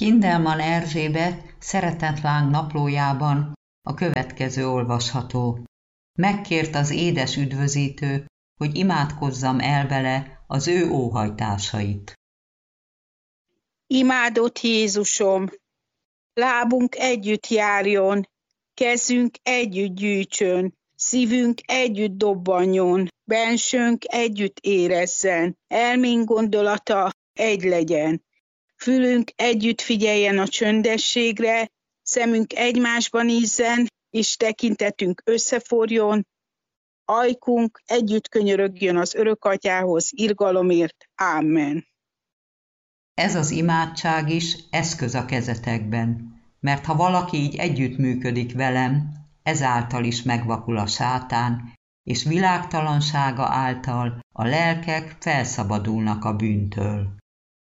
Kindelman Erzsébet Szeretetláng naplójában a következő olvasható. Megkért az édes üdvözítő, hogy imádkozzam el vele az ő óhajtásait. Imádott Jézusom, lábunk együtt járjon, kezünk együtt gyűjtsön, szívünk együtt dobbanjon, bensőnk együtt érezzen, elménk gondolata egy legyen. Fülünk együtt figyeljen a csöndességre, szemünk egymásba nézzen, és tekintetünk összeforjon, ajkunk együtt könyörögjön az Örökatyához irgalomért. Ámen. Ez az imádság is eszköz a kezetekben, mert ha valaki így együttműködik velem, ezáltal is megvakul a sátán, és világtalansága által a lelkek felszabadulnak a bűntől.